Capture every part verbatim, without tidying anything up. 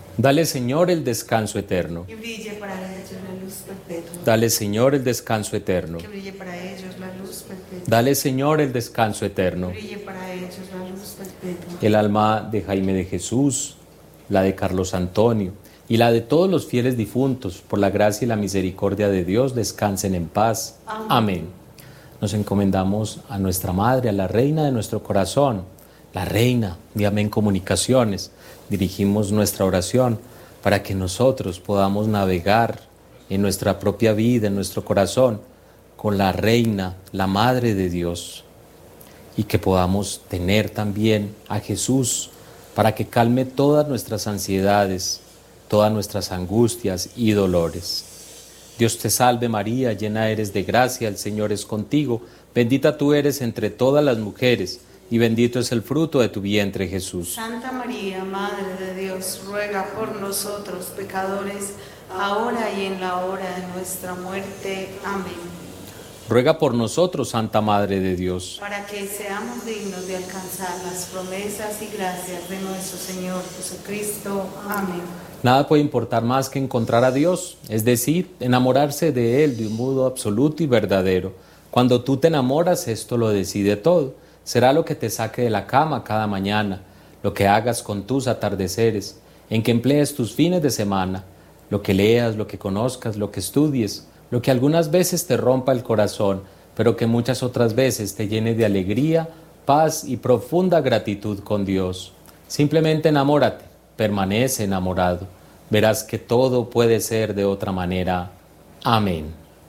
Dale, Señor, el descanso eterno. Que brille para ellos la luz perpetua. Dale, Señor, el descanso eterno. Que brille para ellos la luz perpetua. Dale, Señor, el descanso Que eterno. brille para ellos la luz perpetua. El alma de Jaime de Jesús, la de Carlos Antonio y la de todos los fieles difuntos, por la gracia y la misericordia de Dios, descansen en paz. Amén. Amén. Nos encomendamos a nuestra Madre, a la Reina de nuestro corazón, la Reina de Amén Comunicaciones. Dirigimos nuestra oración para que nosotros podamos navegar en nuestra propia vida, en nuestro corazón, con la Reina, la Madre de Dios, y que podamos tener también a Jesús para que calme todas nuestras ansiedades, todas nuestras angustias y dolores. Dios te salve María, llena eres de gracia, el Señor es contigo, bendita tú eres entre todas las mujeres, y bendito es el fruto de tu vientre, Jesús. Santa María, Madre de Dios, ruega por nosotros pecadores, ahora y en la hora de nuestra muerte. Amén. Ruega por nosotros, Santa Madre de Dios, Para que seamos dignos de alcanzar las promesas y gracias de nuestro Señor Jesucristo. Amén. Nada puede importar más que encontrar a Dios, es decir, enamorarse de Él de un modo absoluto y verdadero. Cuando tú te enamoras, esto lo decide todo. Será lo que te saque de la cama cada mañana, lo que hagas con tus atardeceres, en que emplees tus fines de semana, lo que leas, lo que conozcas, lo que estudies, lo que algunas veces te rompa el corazón, pero que muchas otras veces te llene de alegría, paz y profunda gratitud con Dios. Simplemente enamórate, permanece enamorado. Verás que todo puede ser de otra manera. Amén.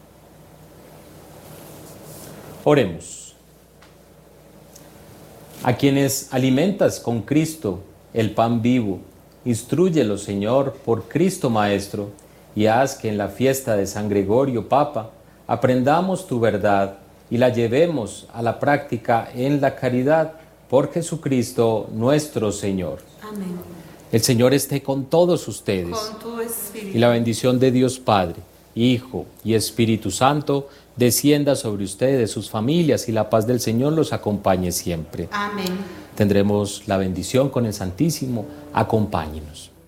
Oremos. A quienes alimentas con Cristo el pan vivo, instrúyelo, Señor, por Cristo Maestro, y haz que en la fiesta de San Gregorio Papa aprendamos tu verdad y la llevemos a la práctica en la caridad por Jesucristo nuestro Señor. Amén. El Señor esté con todos ustedes. Con tu espíritu. Y la bendición de Dios Padre, Hijo y Espíritu Santo descienda sobre ustedes, sus familias, y la paz del Señor los acompañe siempre. Amén. Tendremos la bendición con el Santísimo. Acompáñenos.